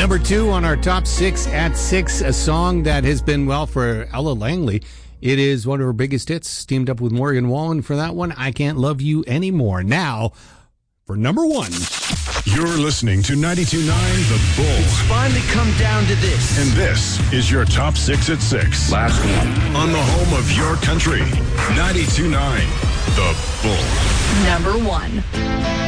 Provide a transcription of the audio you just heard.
Number 2 on our top 6 at 6, a song that has been, well, for Ella Langley. It is one of her biggest hits, teamed up with Morgan Wallen for that one, I Can't Love You Anymore. Now, for number 1. You're listening to 92.9 The Bull. It's finally come down to this. And this is your top 6 at 6. Last one. On the home of your country, 92.9 The Bull. Number 1.